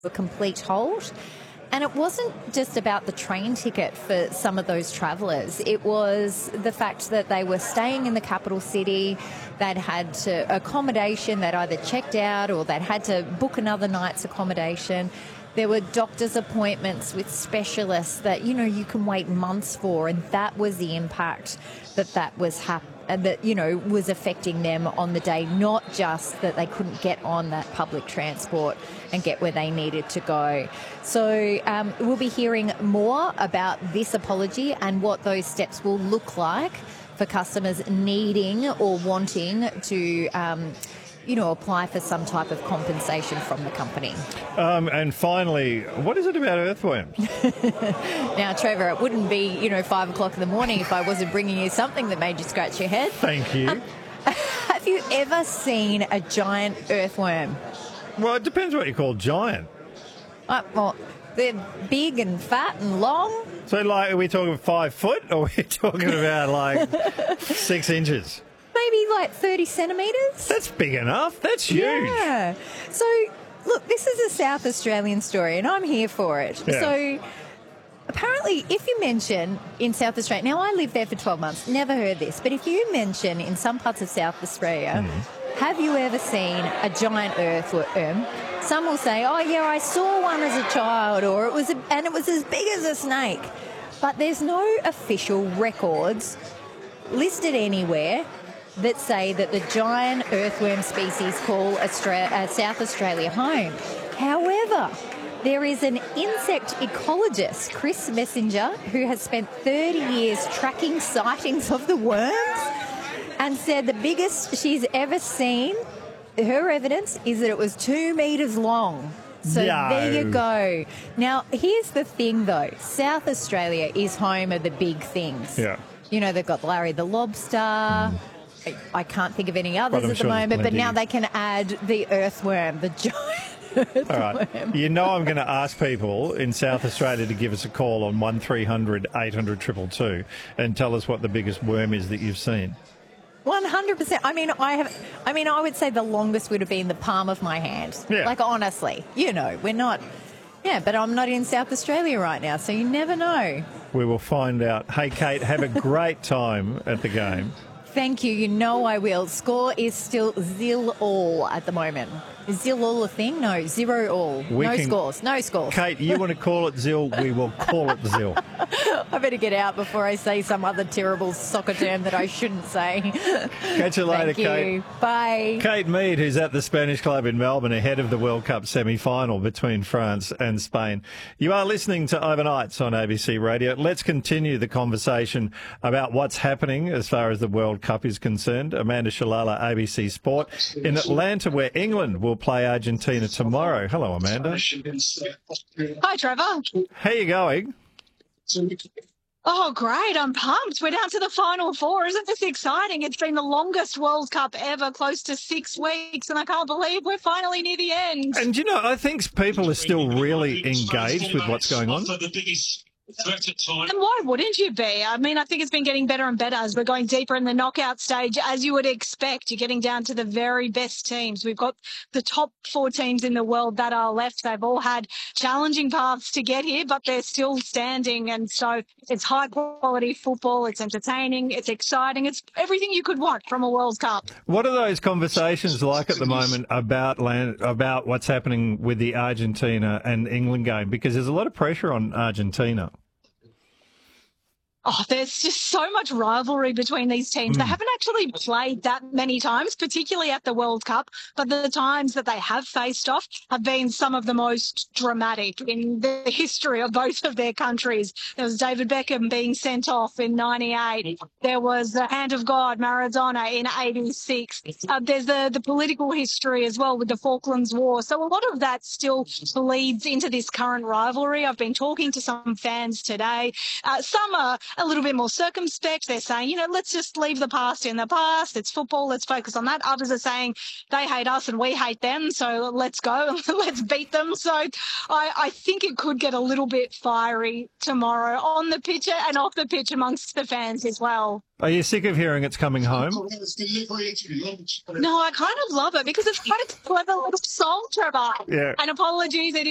a complete halt. And it wasn't just about the train ticket for some of those travellers. It was the fact that they were staying in the capital city, they'd had accommodation, they'd either checked out or they'd had to book another night's accommodation. There were doctor's appointments with specialists that, you can wait months for, and that was the impact that was was affecting them on the day, not just that they couldn't get on that public transport and get where they needed to go. So we'll be hearing more about this apology and what those steps will look like for customers needing or wanting to apply for some type of compensation from the company. And finally, what is it about earthworms? Now, Trevor, it wouldn't be, 5 o'clock in the morning if I wasn't bringing you something that made you scratch your head. Thank you. Have you ever seen a giant earthworm? Well, it depends what you call giant. Well, they're big and fat and long. So, are we talking 5 foot or are we talking about, 6 inches? Maybe 30 centimetres. That's big enough. That's huge. Yeah. So, look, this is a South Australian story and I'm here for it. Yeah. So, apparently, if you mention in South Australia, now I lived there for 12 months, never heard this, but if you mention in some parts of South Australia, have you ever seen a giant earthworm? Some will say, oh, yeah, I saw one as a child, or it was as big as a snake. But there's no official records listed anywhere that say that the giant earthworm species call South Australia home. However, there is an insect ecologist, Chris Messenger, who has spent 30 years tracking sightings of the worms and said the biggest she's ever seen, her evidence is that it was 2 metres long. So There you go. Now, here's the thing, though. South Australia is home of the big things. Yeah. They've got Larry the Lobster. I can't think of any others at the moment, but now they can add the earthworm, the giant earthworm. All right. I'm going to ask people in South Australia to give us a call on 1300 800 222 and tell us what the biggest worm is that you've seen. 100%. I would say the longest would have been the palm of my hand. Yeah. Honestly, we're not. Yeah, but I'm not in South Australia right now, so you never know. We will find out. Hey, Kate, have a great time at the game. Thank you. I will. Score is still 0-all at the moment. Is 0-all a thing? No, 0-all. No scores. Kate, you want to call it Zil? We will call it Zil. I better get out before I say some other terrible soccer term that I shouldn't say. Catch you later, Thank you. Kate. Bye. Kate Mead, who's at the Spanish club in Melbourne ahead of the World Cup semi-final between France and Spain. You are listening to Overnights on ABC Radio. Let's continue the conversation about what's happening as far as the World Cup is concerned. Amanda Shalala, ABC Sport, in Atlanta, where England will play Argentina tomorrow. Hello, Amanda. Hi, Trevor. How are you going? Oh, great. I'm pumped. We're down to the final four. Isn't this exciting? It's been the longest World Cup ever, close to 6 weeks, and I can't believe we're finally near the end. And, I think people are still really engaged with what's going on. And why wouldn't you be? I think it's been getting better and better as we're going deeper in the knockout stage. As you would expect, you're getting down to the very best teams. We've got the top 4 teams in the world that are left. They've all had challenging paths to get here, but they're still standing. And so it's high-quality football. It's entertaining. It's exciting. It's everything you could want from a World Cup. What are those conversations like at the moment about what's happening with the Argentina and England game? Because there's a lot of pressure on Argentina. Oh, there's just so much rivalry between these teams. They haven't actually played that many times, particularly at the World Cup, but the times that they have faced off have been some of the most dramatic in the history of both of their countries. There was David Beckham being sent off in 98. There was the hand of God, Maradona, in 86. There's the political history as well with the Falklands War. So a lot of that still bleeds into this current rivalry. I've been talking to some fans today. Some are a little bit more circumspect. They're saying, let's just leave the past in the past. It's football. Let's focus on that. Others are saying they hate us and we hate them. So let's go. Let's beat them. So I think it could get a little bit fiery tomorrow on the pitch and off the pitch amongst the fans as well. Are you sick of hearing it's coming home? No, I kind of love it because it's quite a clever little song, Trevor. Yeah. And apologies, it